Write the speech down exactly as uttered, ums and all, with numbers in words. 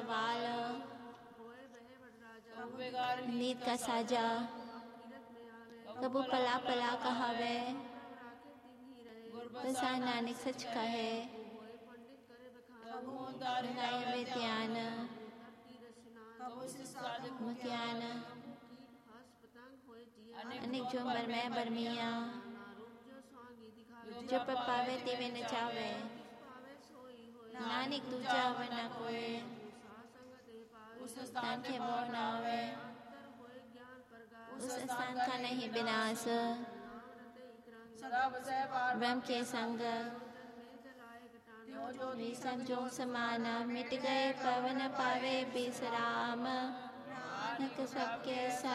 सवाल नीत का साजा कबू पला पला कहावे बसा नानक सच कहे गाय ध्यान मुख्यान अनेक जो बर में बरमिया जो पर पावे तिवे न चावे नानक दूजा वना कोई उस स्थान के मोह न आवे उस स्थान का नहीं विनाश ब्रह्म के संग विसर्ग जो समान मिट गए पवन पावे बिसराम नानक सबके